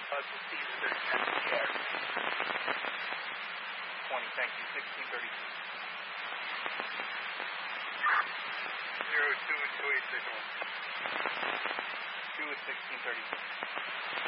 20, thank you. 1632. 02 and 286. 2 is 1632.